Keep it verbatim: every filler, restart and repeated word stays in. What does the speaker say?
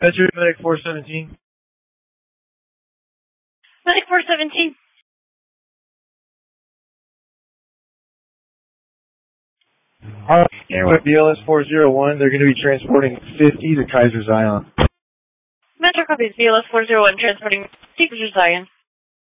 Metro Medic four seventeen. Medic four seventeen. Alright, here with B L S four oh one, they're going to be transporting fifty to Kaiser Zion. Metro copies, B L S four oh one transporting fifty to Zion.